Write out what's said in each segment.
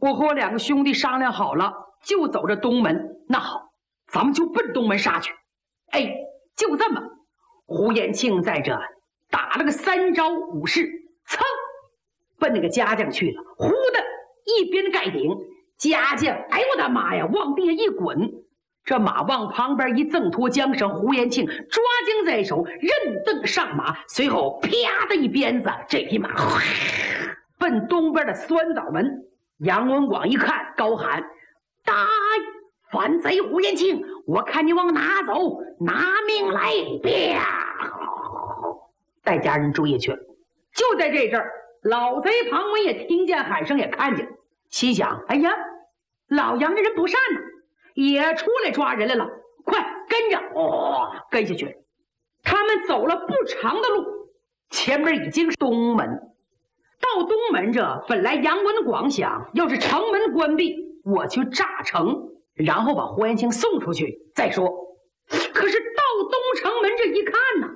我和我2个兄弟商量好了，就走这东门。那好，咱们就奔东门杀去。哎，就这么，胡延庆在这打了个3招5式，噌，奔那个家将去了。呼的一边盖顶，家将哎呦我的妈呀，往地下一滚。这马往旁边一挣脱缰绳，胡延庆抓缰在手，任蹬上马，随后啪的一鞭子，这匹马奔东边的酸枣门。杨文广一看，高喊：“大反贼胡延庆，我看你往哪走，拿命来！”啪，带家人追下去了。就在这阵儿，老贼庞文也听见喊声，也看见，心想：哎呀，老杨这人不善呢，也出来抓人来了，快跟着！跟下去。他们走了不长的路，前面已经是东门。到东门这，本来杨文广想，要是城门关闭，我去炸城，然后把胡延庆送出去再说。可是到东城门这一看呢，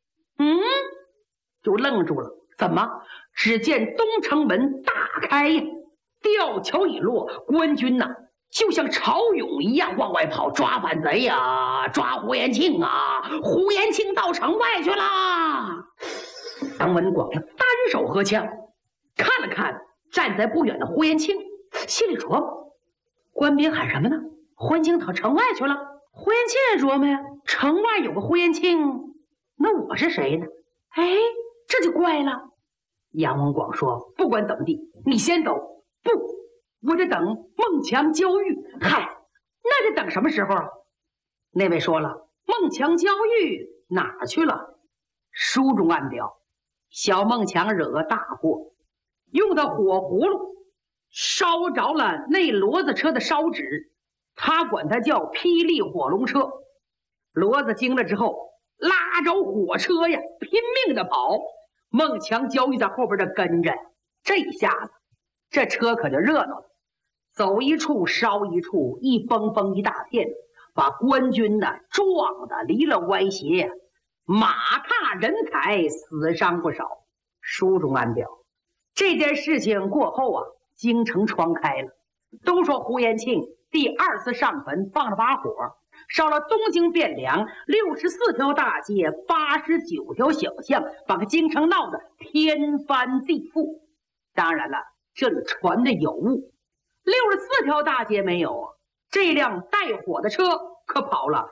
就愣住了。怎么？只见东城门大开呀，吊桥已落，官军呐，就像潮涌一样往外跑，抓反贼呀，抓胡延庆啊！胡延庆到城外去啦！杨文广单手合枪，看了看站在不远的胡延庆，心里琢磨：官兵喊什么呢？胡延庆到城外去了。胡延庆也琢磨呀，城外有个胡延庆，那我是谁呢？哎，这就怪了。杨文广说：“不管怎么地，你先走。”不，我得等孟强交狱。嗨，那得等什么时候啊？那位说了，孟强交狱哪儿去了？书中暗表，小孟强惹个大祸，用的火葫芦烧着了那骡子车的烧纸，他管它叫霹雳火龙车。骡子惊了之后，拉着火车呀，拼命的跑。孟强交狱在后边的跟着，这一下子这车可就热闹了，走一处烧一处，一崩崩一大片，把官军呢撞得离了歪斜呀，马踏人踩，死伤不少。书中暗表，这件事情过后啊，京城传开了，都说胡延庆第2次上坟放了把火，烧了东京汴梁64条大街89条小巷，把个京城闹得天翻地覆。当然了，这里传的有误，64条大街没有啊，这辆带火的车可跑了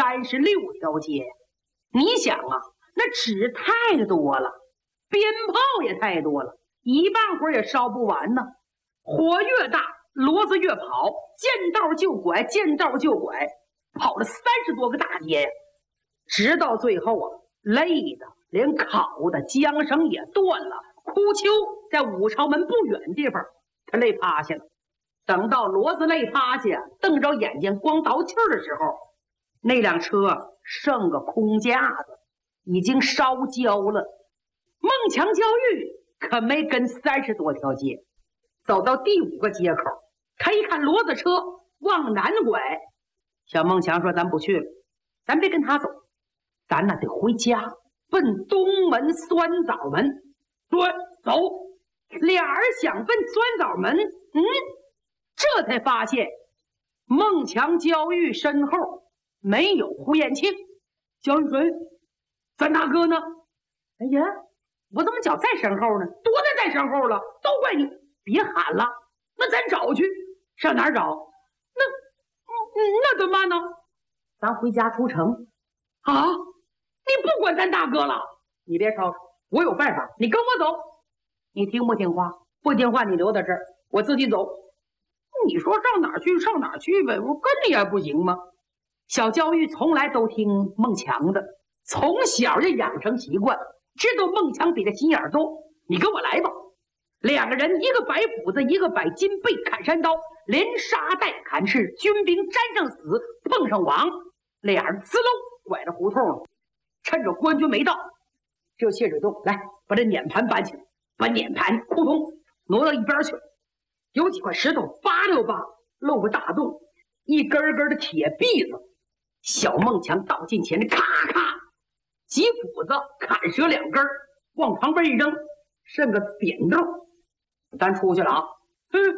36条街。你想啊，那纸太多了，鞭炮也太多了，一半会儿也烧不完呢。火越大，骡子越跑，见道就拐，见道就拐，跑了30多个大街呀。直到最后啊，累的连烤的缰绳也断了。哭秋在武朝门不远地方，他累趴下了。等到骡子累趴下，瞪着眼睛光倒气儿的时候，那辆车剩个空架子，已经烧焦了。孟强交狱可没跟30多条街，走到第5个街口，他一看骡子车往南拐，小孟强说：“咱不去了，咱别跟他走，咱那得回家，奔东门酸枣门。”对，走。俩人想奔酸枣门，这才发现孟强交狱身后没有胡延庆。交狱谁？咱大哥呢？哎呀，我怎么脚在身后呢？多的在身后了，都怪你！别喊了，那咱找去。上哪儿找？那怎么办呢？咱回家出城啊！你不管咱大哥了，你别吵吵，我有办法，你跟我走。你听不听话？不听话你留在这儿，我自己走。你说上哪儿去上哪儿去呗，我跟你还不行吗？小焦裕从来都听孟强的，从小就养成习惯，知道孟强比他心眼多。你跟我来吧。2个人，一个摆斧子，一个摆金背砍山刀，连杀带砍刺，军兵沾上死，碰上网。俩人滋溜拐着胡同了，趁着官军没到，就泄水洞来把这碾盘搬起来，把碾盘扑通挪到一边去。有几块石头扒溜扒，露个大洞，一根根的铁篦子。小孟强倒近前，咔咔几斧子砍折2根，往旁边一扔，剩个扁豆。咱出去了啊！